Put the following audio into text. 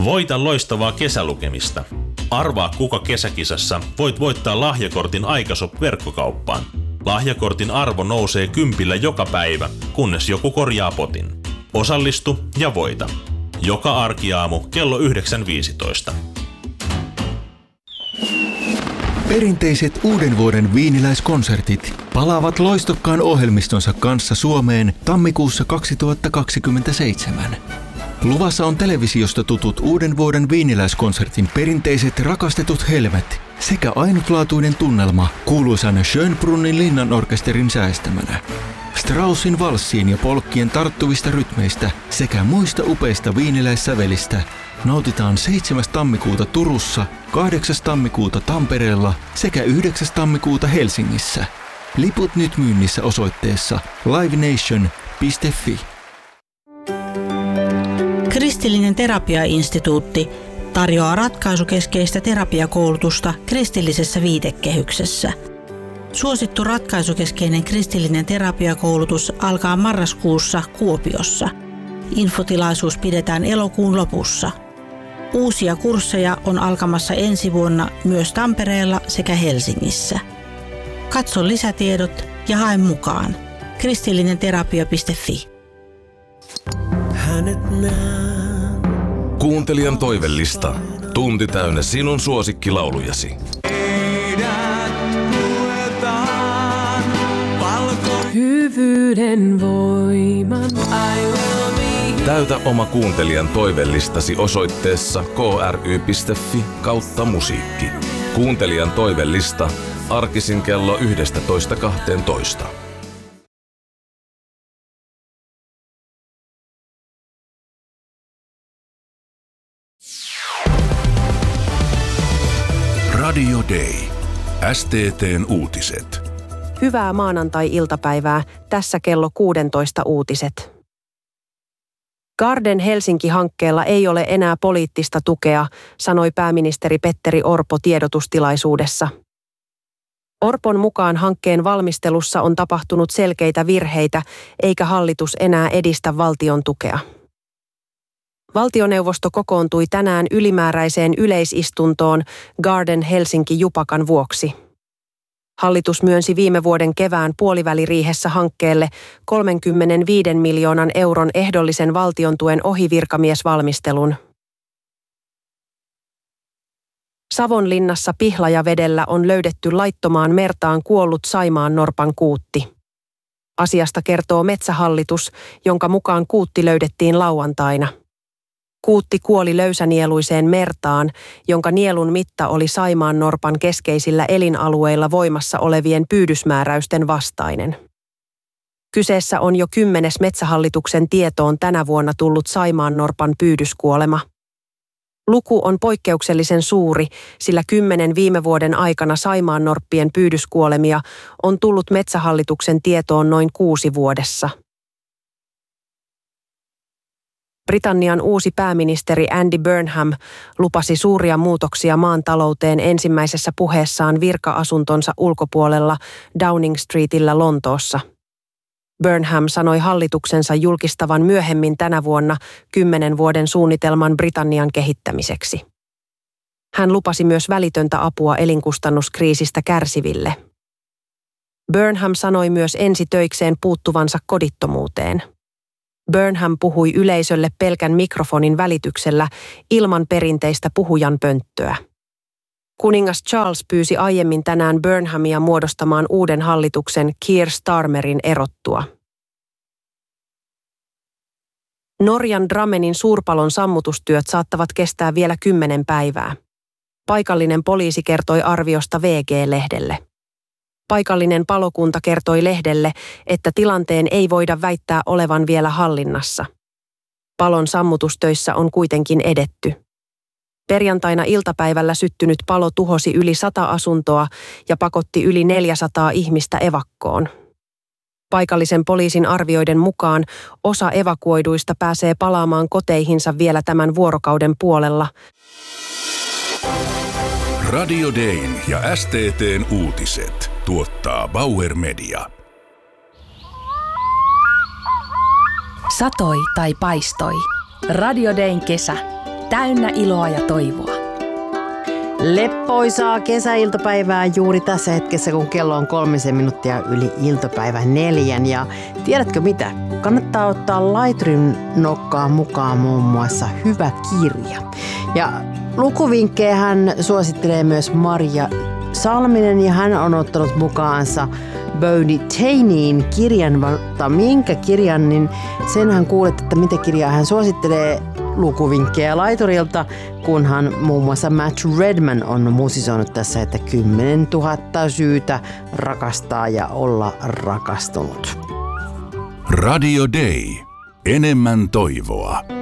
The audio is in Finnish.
Voita loistavaa kesälukemista. Arvaa kuka kesäkisassa voit voittaa lahjakortin Aikashop-verkkokauppaan. Lahjakortin arvo nousee 10 joka päivä, kunnes joku korjaa potin. Osallistu ja voita. Joka arkiaamu kello 9.15. Perinteiset uuden vuoden viiniläiskonsertit palaavat loistokkaan ohjelmistonsa kanssa Suomeen tammikuussa 2027. Luvassa on televisiosta tutut uuden vuoden viiniläiskonsertin perinteiset rakastetut helmet sekä ainutlaatuinen tunnelma kuuluisan Schönbrunnin linnanorkesterin säestämänä. Straussin valssien ja polkkien tarttuvista rytmeistä sekä muista upeista viiniläissävelistä nautitaan 7. tammikuuta Turussa, 8. tammikuuta Tampereella sekä 9. tammikuuta Helsingissä. Liput nyt myynnissä osoitteessa livenation.fi. Kristillinen terapiainstituutti tarjoaa ratkaisukeskeistä terapiakoulutusta kristillisessä viitekehyksessä. Suosittu ratkaisukeskeinen kristillinen terapiakoulutus alkaa marraskuussa Kuopiossa. Infotilaisuus pidetään elokuun lopussa. Uusia kursseja on alkamassa ensi vuonna myös Tampereella sekä Helsingissä. Katso lisätiedot ja hae mukaan. kristillinenterapia.fi. Kuuntelijan toivellista. Tunti täynnä sinun suosikkilaulujasi. Hyvyyden voiman. Täytä oma kuuntelijan toivellistasi osoitteessa kry.fi/musiikki. Kuuntelijan toivellista arkisin kello 11.12. Radio Day. STT:n uutiset. Hyvää maanantai-iltapäivää. Tässä kello 16 uutiset. Garden Helsinki-hankkeella ei ole enää poliittista tukea, sanoi pääministeri Petteri Orpo tiedotustilaisuudessa. Orpon mukaan hankkeen valmistelussa on tapahtunut selkeitä virheitä, eikä hallitus enää edistä valtion tukea. Valtioneuvosto kokoontui tänään ylimääräiseen yleisistuntoon Garden Helsinki-jupakan vuoksi. Hallitus myönsi viime vuoden kevään puoliväliriihessä hankkeelle 35 miljoonan euron ehdollisen valtiontuen ohi virkamiesvalmistelun. Savonlinnassa Pihlajavedellä on löydetty laittomaan mertaan kuollut saimaannorpan kuutti. Asiasta kertoo Metsähallitus, jonka mukaan kuutti löydettiin lauantaina. Kuutti kuoli löysänieluiseen mertaan, jonka nielun mitta oli saimaannorpan keskeisillä elinalueilla voimassa olevien pyydysmääräysten vastainen. Kyseessä on jo 10. Metsähallituksen tietoon tänä vuonna tullut saimaannorpan pyydyskuolema. Luku on poikkeuksellisen suuri, sillä 10 viime vuoden aikana saimaannorppien pyydyskuolemia on tullut Metsähallituksen tietoon noin 6 vuodessa. Britannian uusi pääministeri Andy Burnham lupasi suuria muutoksia maan talouteen ensimmäisessä puheessaan virka-asuntonsa ulkopuolella Downing Streetillä Lontoossa. Burnham sanoi hallituksensa julkistavan myöhemmin tänä vuonna 10 vuoden suunnitelman Britannian kehittämiseksi. Hän lupasi myös välitöntä apua elinkustannuskriisistä kärsiville. Burnham sanoi myös ensitöikseen puuttuvansa kodittomuuteen. Burnham puhui yleisölle pelkän mikrofonin välityksellä ilman perinteistä puhujan pönttöä. Kuningas Charles pyysi aiemmin tänään Burnhamia muodostamaan uuden hallituksen Keir Starmerin erottua. Norjan Drammenin suurpalon sammutustyöt saattavat kestää vielä 10 päivää. Paikallinen poliisi kertoi arviosta VG-lehdelle. Paikallinen palokunta kertoi lehdelle, että tilanteen ei voida väittää olevan vielä hallinnassa. Palon sammutustöissä on kuitenkin edetty. Perjantaina iltapäivällä syttynyt palo tuhosi yli 100 asuntoa ja pakotti yli 400 ihmistä evakkoon. Paikallisen poliisin arvioiden mukaan osa evakuoiduista pääsee palaamaan koteihinsa vielä tämän vuorokauden puolella. Radio Dayn ja STT:n uutiset tuottaa Bauer Media. Satoi tai paistoi. Radio Dayn kesä. täynnä iloa ja toivoa. Leppoisaa kesäiltapäivää juuri tässä hetkessä, kun kello on 3 minuuttia yli iltapäivän 4. Ja tiedätkö mitä? Kannattaa ottaa laiturin nokkaan mukaan muun muassa hyvä kirja. Ja lukuvinkkejä hän suosittelee myös Marja Salminen, ja hän on ottanut mukaansa Bodhi Tainin kirjan, mutta minkä kirjan, niin senhän kuulet, että mitä kirjaa hän suosittelee lukuvinkkejä laiturilta, kunhan muun muassa Matt Redman on musisoinut tässä, että 10 000 syytä rakastaa ja olla rakastunut. Radio Day. Enemmän toivoa.